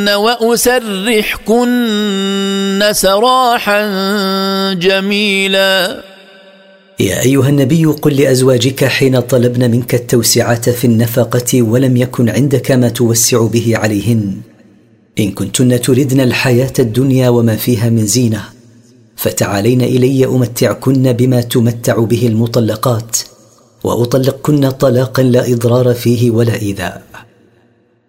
وأسرحكن سراحا جميلا. يا أيها النبي قل لأزواجك حين طلبن منك التوسعة في النفقة ولم يكن عندك ما توسع به عليهن: إن كنتن تردن الحياة الدنيا وما فيها من زينة فتعالين إلي أمتعكن بما تمتع به المطلقات، وأطلقكن طلاقا لا إضرار فيه ولا إيذاء.